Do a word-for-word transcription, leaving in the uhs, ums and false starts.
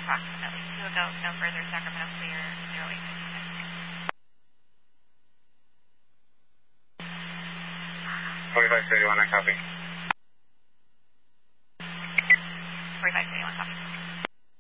approximately. Two ago, no further, Sacramento clear, zero eight. forty-five thirty-one, I copy. forty-five thirty-one, copy.